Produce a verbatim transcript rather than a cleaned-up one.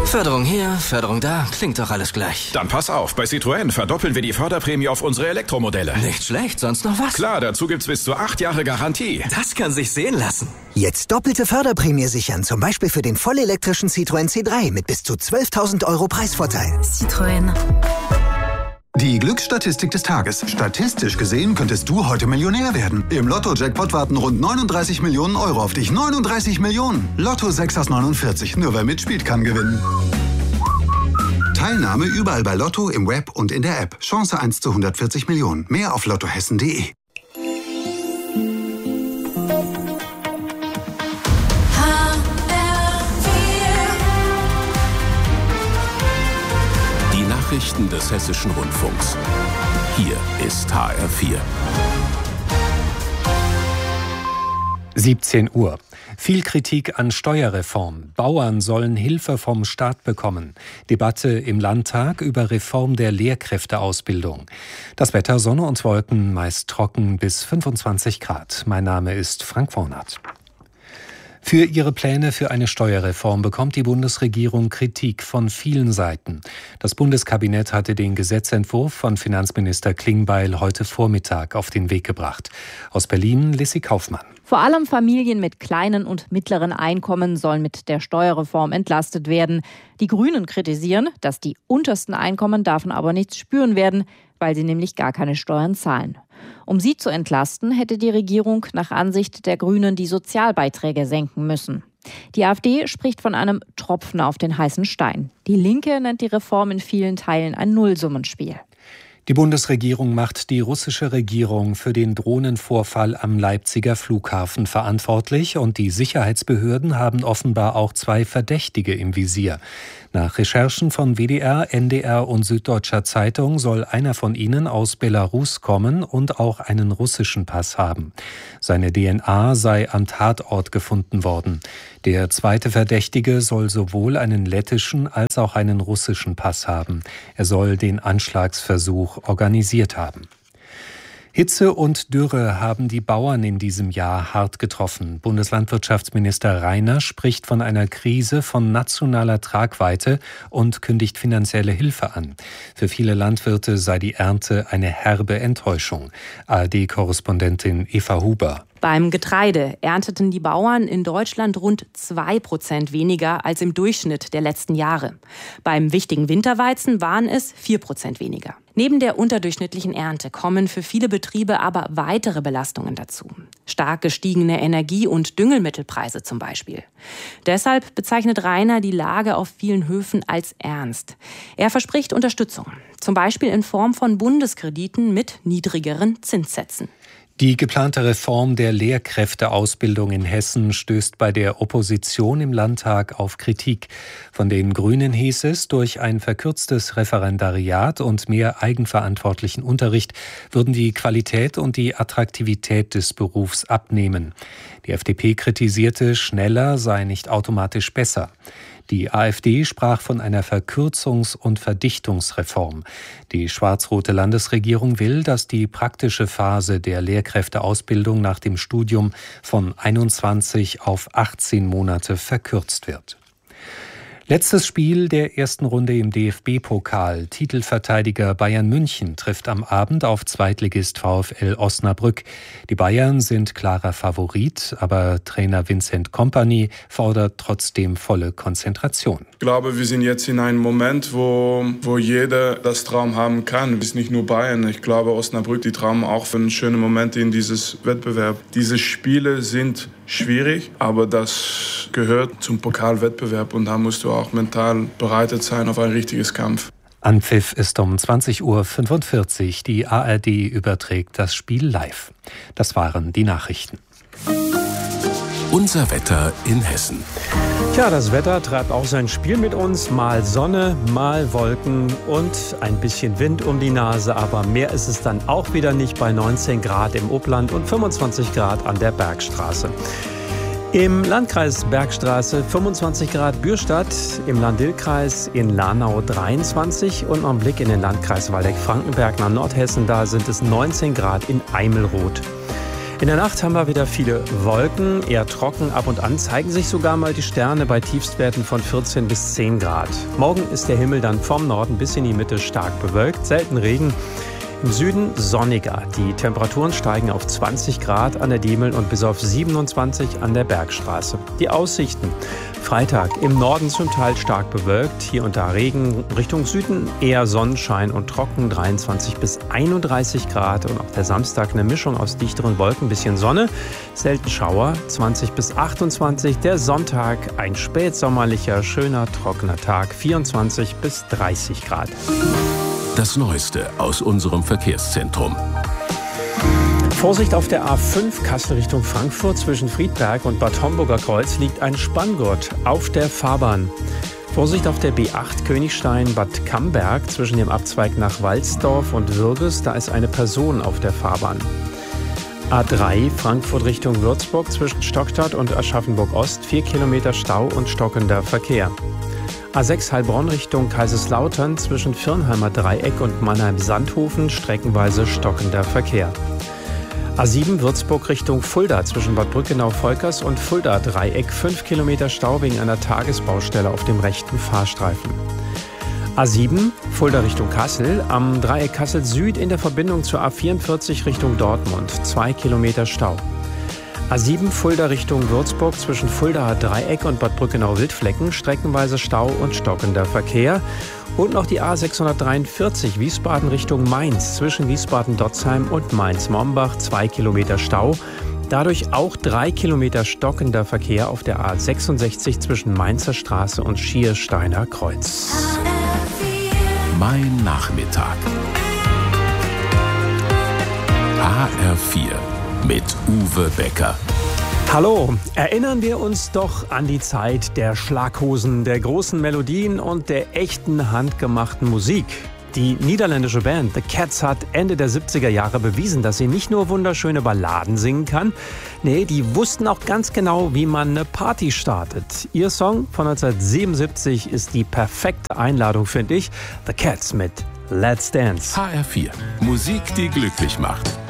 Förderung hier, Förderung da, klingt doch alles gleich. Dann pass auf, bei Citroën verdoppeln wir die Förderprämie auf unsere Elektromodelle. Nicht schlecht, sonst noch was? Klar, dazu gibt's bis zu acht Jahre Garantie. Das kann sich sehen lassen. Jetzt doppelte Förderprämie sichern, zum Beispiel für den vollelektrischen Citroën C drei mit bis zu zwölftausend Euro Preisvorteil. Citroën. Die Glücksstatistik des Tages. Statistisch gesehen könntest du heute Millionär werden. Im Lotto-Jackpot warten rund neununddreißig Millionen Euro auf dich. neununddreißig Millionen. Lotto sechs aus neunundvierzig. Nur wer mitspielt, kann gewinnen. Teilnahme überall bei Lotto, im Web und in der App. Chance eins zu hundertvierzig Millionen. Mehr auf lottohessen punkt de. Nachrichten des Hessischen Rundfunks. Hier ist H R vier. siebzehn Uhr. Viel Kritik an Steuerreform. Bauern sollen Hilfe vom Staat bekommen. Debatte im Landtag über Reform der Lehrkräfteausbildung. Das Wetter: Sonne und Wolken, meist trocken bis fünfundzwanzig Grad. Mein Name ist Frank Wornert. Für ihre Pläne für eine Steuerreform bekommt die Bundesregierung Kritik von vielen Seiten. Das Bundeskabinett hatte den Gesetzentwurf von Finanzminister Klingbeil heute Vormittag auf den Weg gebracht. Aus Berlin Lissy Kaufmann. Vor allem Familien mit kleinen und mittleren Einkommen sollen mit der Steuerreform entlastet werden. Die Grünen kritisieren, dass die untersten Einkommen davon aber nichts spüren werden, weil sie nämlich gar keine Steuern zahlen. Um sie zu entlasten, hätte die Regierung nach Ansicht der Grünen die Sozialbeiträge senken müssen. Die AfD spricht von einem Tropfen auf den heißen Stein. Die Linke nennt die Reform in vielen Teilen ein Nullsummenspiel. Die Bundesregierung macht die russische Regierung für den Drohnenvorfall am Leipziger Flughafen verantwortlich und die Sicherheitsbehörden haben offenbar auch zwei Verdächtige im Visier. Nach Recherchen von W D R, N D R und Süddeutscher Zeitung soll einer von ihnen aus Belarus kommen und auch einen russischen Pass haben. Seine D N A sei am Tatort gefunden worden. Der zweite Verdächtige soll sowohl einen lettischen als auch einen russischen Pass haben. Er soll den Anschlagsversuch organisiert haben. Hitze und Dürre haben die Bauern in diesem Jahr hart getroffen. Bundeslandwirtschaftsminister Reiner spricht von einer Krise von nationaler Tragweite und kündigt finanzielle Hilfe an. Für viele Landwirte sei die Ernte eine herbe Enttäuschung. A R D-Korrespondentin Eva Huber. Beim Getreide ernteten die Bauern in Deutschland rund zwei Prozent weniger als im Durchschnitt der letzten Jahre. Beim wichtigen Winterweizen waren es vier Prozent weniger. Neben der unterdurchschnittlichen Ernte kommen für viele Betriebe aber weitere Belastungen dazu. Stark gestiegene Energie- und Düngemittelpreise zum Beispiel. Deshalb bezeichnet Reiner die Lage auf vielen Höfen als ernst. Er verspricht Unterstützung, zum Beispiel in Form von Bundeskrediten mit niedrigeren Zinssätzen. Die geplante Reform der Lehrkräfteausbildung in Hessen stößt bei der Opposition im Landtag auf Kritik. Von den Grünen hieß es, durch ein verkürztes Referendariat und mehr eigenverantwortlichen Unterricht würden die Qualität und die Attraktivität des Berufs abnehmen. Die F D P kritisierte, schneller sei nicht automatisch besser. Die AfD sprach von einer Verkürzungs- und Verdichtungsreform. Die schwarz-rote Landesregierung will, dass die praktische Phase der Lehrkräfteausbildung nach dem Studium von einundzwanzig auf achtzehn Monate verkürzt wird. Letztes Spiel der ersten Runde im D F B-Pokal. Titelverteidiger Bayern München trifft am Abend auf Zweitligist VfL Osnabrück. Die Bayern sind klarer Favorit, aber Trainer Vincent Kompany fordert trotzdem volle Konzentration. Ich glaube, wir sind jetzt in einem Moment, wo, wo jeder das Traum haben kann. Es ist nicht nur Bayern. Ich glaube, Osnabrück, die träumen auch von schönen Momenten in dieses Wettbewerb. Diese Spiele sind schwierig, aber das gehört zum Pokalwettbewerb und da musst du auch mental bereitet sein auf ein richtiges Kampf. Anpfiff ist um zwanzig Uhr fünfundvierzig. Die A R D überträgt das Spiel live. Das waren die Nachrichten. Unser Wetter in Hessen. Tja, das Wetter treibt auch sein Spiel mit uns. Mal Sonne, mal Wolken und ein bisschen Wind um die Nase. Aber mehr ist es dann auch wieder nicht bei neunzehn Grad im Upland und fünfundzwanzig Grad an der Bergstraße. Im Landkreis Bergstraße fünfundzwanzig Grad Bürstadt, im Lahn-Dill-Kreis in Lahnau dreiundzwanzig und noch ein Blick in den Landkreis Waldeck-Frankenberg nach Nordhessen, da sind es neunzehn Grad in Eimelroth. In der Nacht haben wir wieder viele Wolken, eher trocken. Ab und an zeigen sich sogar mal die Sterne bei Tiefstwerten von vierzehn bis zehn Grad. Morgen ist der Himmel dann vom Norden bis in die Mitte stark bewölkt, selten Regen. Im Süden sonniger. Die Temperaturen steigen auf zwanzig Grad an der Diemel und bis auf siebenundzwanzig an der Bergstraße. Die Aussichten: Freitag im Norden zum Teil stark bewölkt, hier und da Regen. Richtung Süden eher Sonnenschein und trocken, dreiundzwanzig bis einunddreißig Grad. Und auch der Samstag eine Mischung aus dichteren Wolken, bisschen Sonne, selten Schauer, zwanzig bis achtundzwanzig. Der Sonntag ein spätsommerlicher, schöner, trockener Tag, vierundzwanzig bis dreißig Grad. Das Neueste aus unserem Verkehrszentrum. Vorsicht auf der A fünf Kassel Richtung Frankfurt. Zwischen Friedberg und Bad Homburger Kreuz liegt ein Spanngurt auf der Fahrbahn. Vorsicht auf der B acht Königstein-Bad Camberg. Zwischen dem Abzweig nach Walsdorf und Würges, da ist eine Person auf der Fahrbahn. A drei Frankfurt Richtung Würzburg. Zwischen Stockstadt und Aschaffenburg-Ost vier Kilometer Stau und stockender Verkehr. A sechs Heilbronn Richtung Kaiserslautern. Zwischen Firnheimer Dreieck und Mannheim-Sandhofen streckenweise stockender Verkehr. A sieben Würzburg Richtung Fulda. Zwischen Bad Brückenau-Volkers und Fulda Dreieck fünf Kilometer Stau wegen einer Tagesbaustelle auf dem rechten Fahrstreifen. A sieben Fulda Richtung Kassel. Am Dreieck Kassel Süd in der Verbindung zur A vierundvierzig Richtung Dortmund zwei Kilometer Stau. A sieben Fulda Richtung Würzburg zwischen Fuldaer Dreieck und Bad Brückenau-Wildflecken streckenweise Stau und stockender Verkehr. Und noch die A sechshundertdreiundvierzig Wiesbaden Richtung Mainz zwischen Wiesbaden-Dotzheim und Mainz-Mombach zwei Kilometer Stau. Dadurch auch drei Kilometer stockender Verkehr auf der A sechsundsechzig zwischen Mainzer Straße und Schiersteiner Kreuz. Mein Nachmittag. H R vier mit Uwe Becker. Hallo, erinnern wir uns doch an die Zeit der Schlaghosen, der großen Melodien und der echten handgemachten Musik. Die niederländische Band The Cats hat Ende der siebziger Jahre bewiesen, dass sie nicht nur wunderschöne Balladen singen kann, nee, die wussten auch ganz genau, wie man eine Party startet. Ihr Song von neunzehnhundertsiebenundsiebzig ist die perfekte Einladung, finde ich. The Cats mit Let's Dance. H R vier, Musik, die glücklich macht.